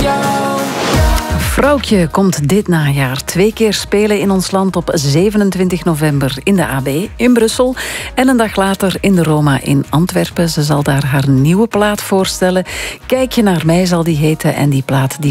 Vrouwtje komt dit najaar 2 keer spelen in ons land op 27 november in de AB in Brussel en een dag later in de Roma in Antwerpen. Ze zal daar haar nieuwe plaat voorstellen. Kijk je naar mij zal die heten en die plaat die